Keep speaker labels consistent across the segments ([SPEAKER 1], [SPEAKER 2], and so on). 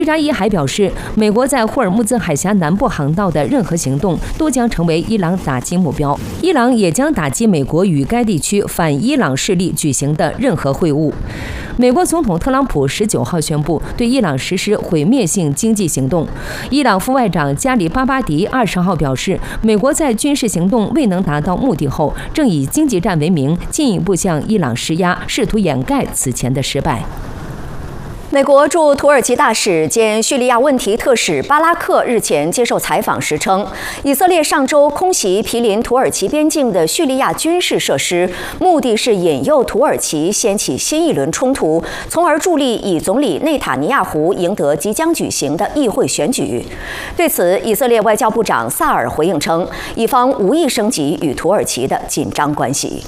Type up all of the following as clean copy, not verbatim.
[SPEAKER 1] 伊扎伊还表示，美国在霍尔木兹海峡南部航道的任何行动都将成为伊朗打击目标。伊朗也将打击美国与该地区反伊朗势力举行的任何会晤。美国总统特朗普19号宣布对伊朗实施毁灭性经济行动。伊朗副外长加里巴巴迪20号表示，美国在军事行动未能达到目的后，正以经济战为名进一步向伊朗施压，试图掩盖此前的失败。
[SPEAKER 2] 美国驻土耳其大使兼叙利亚问题特使巴拉克日前接受采访时称，以色列上周空袭毗邻土耳其边境的叙利亚军事设施，目的是引诱土耳其掀起新一轮冲突，从而助力以总理内塔尼亚胡赢得即将举行的议会选举。对此，以色列外交部长萨尔回应称，以方无意升级与土耳其的紧张关系。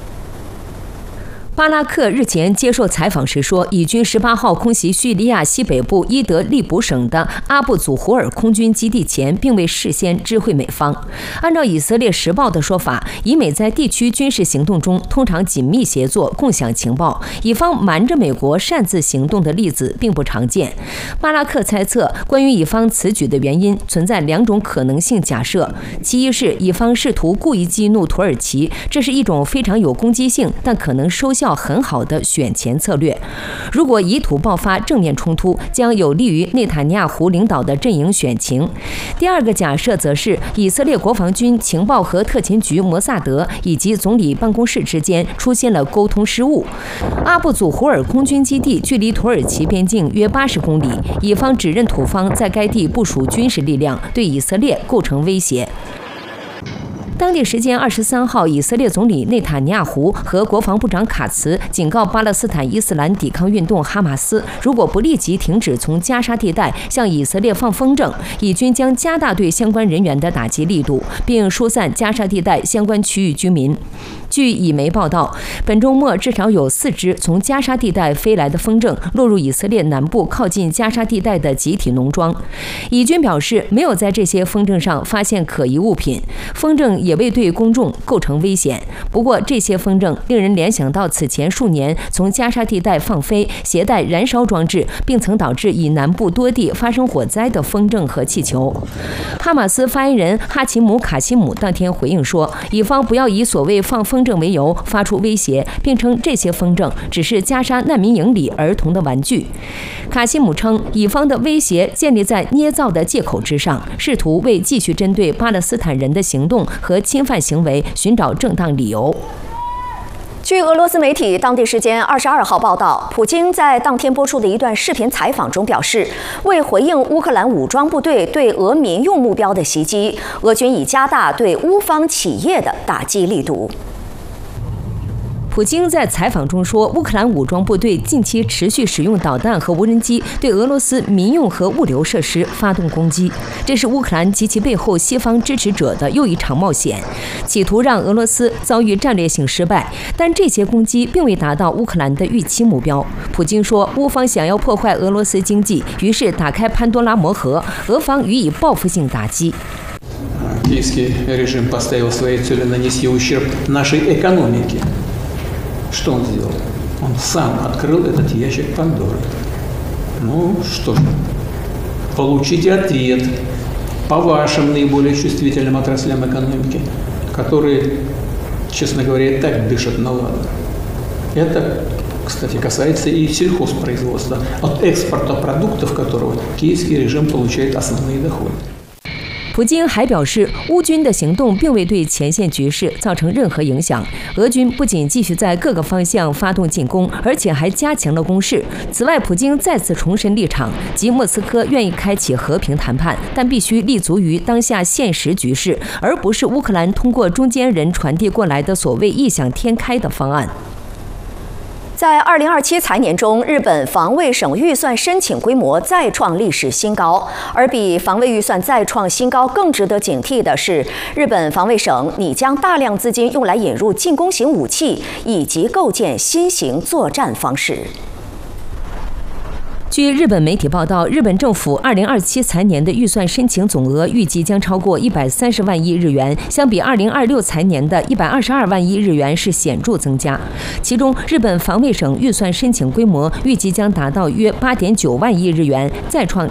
[SPEAKER 1] 巴拉克日前接受采访时说，以军18号空袭叙利亚西北部伊德利卜省的阿布祖胡尔空军基地前，并未事先知会美方。按照以色列时报的说法，以美在地区军事行动中通常紧密协作，共享情报，以方瞒着美国擅自行动的例子并不常见。巴拉克猜测，关于以方此举的原因存在2种可能性假设：其一是以方试图故意激怒土耳其，这是一种非常有攻击性但可能收效很好的选前策略。如果以土爆发正面冲突，将有利于内塔尼亚胡领导的阵营选情。第二个假设则是以色列国防军情报和特勤局摩萨德以及总理办公室之间出现了沟通失误。阿布祖胡尔空军基地距离土耳其边境约80公里，以方指认土方在该地部署军事力量，对以色列构成威胁。当地时间23号，以色列总理内塔尼亚胡和国防部长卡茨警告巴勒斯坦伊斯兰抵抗运动哈马斯，如果不立即停止从加沙地带向以色列放风筝，以军将加大对相关人员的打击力度，并疏散加沙地带相关区域居民。据以媒报道，本周末至少有4只从加沙地带飞来的风筝落入以色列南部靠近加沙地带的集体农庄。以军表示，没有在这些风筝上发现可疑物品，风筝也未对公众构成危险。不过，这些风筝令人联想到此前数年从加沙地带放飞携带燃烧装置，并曾导致以南部多地发生火灾的风筝和气球。哈马斯发言人哈奇姆·卡西姆当天回应说，以方不要以所谓放风筝为由发出威胁，并称这些风筝只是加沙难民营里儿童的玩具。卡西姆称，以方的威胁建立在捏造的借口之上，试图为继续针对巴勒斯坦人的行动和侵犯行为寻找正当理由。
[SPEAKER 2] 据俄罗斯媒体当地时间22号报道，普京在当天播出的一段视频采访中表示，为回应乌克兰武装部队对俄民用目标的袭击，俄军已加大对乌方企业的打击力度。
[SPEAKER 1] 普京在采访中说，乌克兰武装部队近期持续使用导弹和无人机对俄罗斯民用和物流设施发动攻击，这是乌克兰及其背后西方支持者的又一场冒险，企图让俄罗斯遭遇战略性失败。但这些攻击并未达到乌克兰的预期目标。普京说，乌方想要破坏俄罗斯经济，于是打开潘多拉魔盒，俄方予以报复性打击。
[SPEAKER 3] Киевский режим поставил своей целью нанести ущерб нашей экономике. Что он сделал? Он сам открыл этот ящик Пандоры. Ну что же, получите ответ по вашим наиболее чувствительным отраслям экономики, которые, честно говоря, и так дышат на ладан. Это, кстати, касается и сельхозпроизводства, от экспорта продуктов которого киевский режим получает основные доходы.
[SPEAKER 1] 普京还表示，乌军的行动并未对前线局势造成任何影响。俄军不仅继续在各个方向发动进攻，而且还加强了攻势。此外，普京再次重申立场，即莫斯科愿意开启和平谈判，但必须立足于当下现实局势，而不是乌克兰通过中间人传递过来的所谓异想天开的方案。
[SPEAKER 2] 在2027财年中，日本防卫省预算申请规模再创历史新高。而比防卫预算再创新高更值得警惕的是，日本防卫省拟将大量资金用来引入进攻型武器，以及构建新型作战方式。
[SPEAKER 1] 据日本媒体报道，日本政府2027财年的预算申请总额预计将超过130万亿日元，相比2026财年的122万亿日元是显著增加。其中，日本防卫省预算申请规模预计将达到约8.9万亿日元，再创